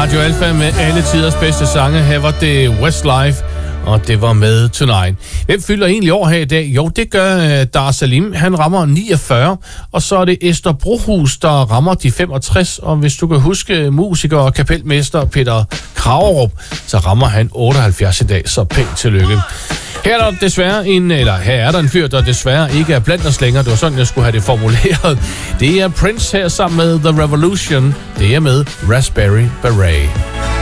Radio Alfa med alle tiders bedste sange. Her var det Westlife, og det var med Tonight. Hvem fylder egentlig år her i dag? Jo, det gør Dar Salim. Han rammer 49, og så er det Esther Brohus, der rammer de 65. Og hvis du kan huske musiker og kapelmester Peter Kragerup, så rammer han 78 i dag, så pænt tillykke. Her er der en fyr, der desværre ikke er blandt os længere. Det var sådan, jeg skulle have det formuleret. Det er Prince her sammen med The Revolution. Det er med Raspberry Beret.